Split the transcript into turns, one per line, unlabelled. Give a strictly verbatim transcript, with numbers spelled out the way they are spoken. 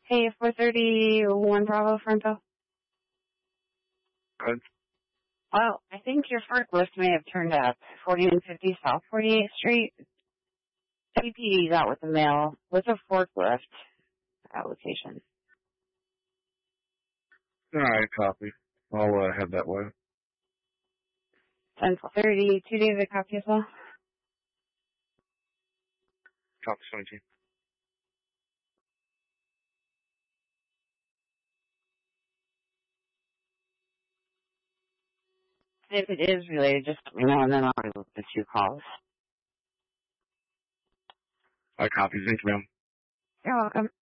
Hey, four thirty-one Bravo Fronto.
Good.
Well, I think your forklift may have turned up. forty-one fifty South forty-eighth Street. C P D's out with the mail with a forklift allocation.
All right, copy. I'll uh, head that way.
ten thirty, two days of copy as well.
Copy seventeen.
If it is related, just let me know and then I'll remove the two calls.
I copy. Thank you, ma'am.
You're welcome.